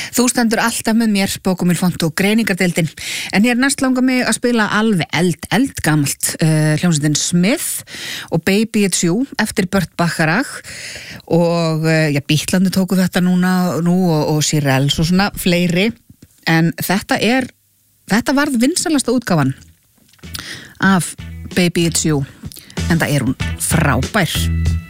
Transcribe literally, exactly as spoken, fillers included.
Þú stendur alltaf með mér, Bókumil Font og greiningardeildin. En hér næst langar mig að spila alveg eld, eldgamalt uh, hljómsveitin Smith og Baby It's You eftir Burt Bacharach og uh, já, Bítlandi tóku þetta núna nú og, og Sirels og svona fleiri. En þetta er, þetta varð vinsalasta útgáfan af Baby It's You, en það er hún frábær.